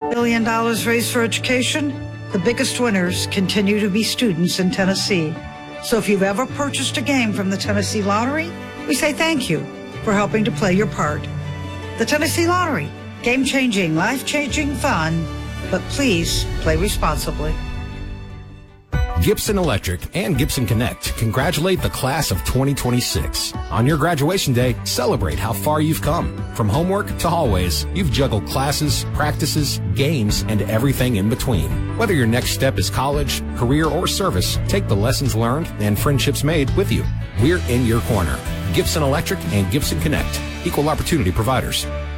$1 billion raised for education. The biggest winners continue to be students in Tennessee. So if you've ever purchased a game from the Tennessee Lottery, we say thank you for helping to play your part. The Tennessee Lottery, game-changing, life-changing fun, but please play responsibly. Gibson Electric and Gibson Connect congratulate the class of 2026. On your graduation day, celebrate how far you've come. From homework to hallways, you've juggled classes, practices, games, and everything in between. Whether your next step is college, career, or service, take the lessons learned and friendships made with you. We're in your corner. Gibson Electric and Gibson Connect, equal opportunity providers.